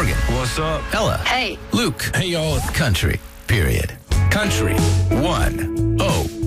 Morgan. What's up? Ella. Hey. Luke. Hey, y'all. Country. Period. Country 101.